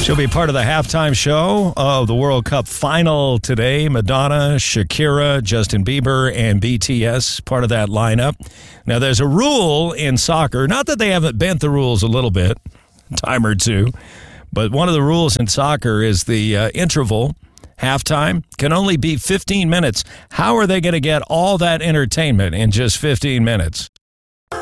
She'll be part of the halftime show of the World Cup final today. Madonna, Shakira, Justin Bieber, and BTS, part of that lineup. Now, there's a rule in soccer, not that they haven't bent the rules a little bit, time or two, but one of the rules in soccer is the interval, halftime, can only be 15 minutes. How are they going to get all that entertainment in just 15 minutes?